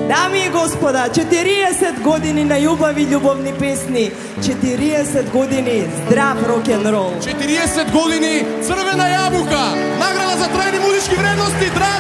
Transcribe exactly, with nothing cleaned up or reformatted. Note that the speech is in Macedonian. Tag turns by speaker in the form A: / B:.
A: Дами и господа, четириесет години на љубави љубовни песни, четириесет години здрав рок-н-рол.
B: четириесет години црвена јабука, награда за трајни музички вредности.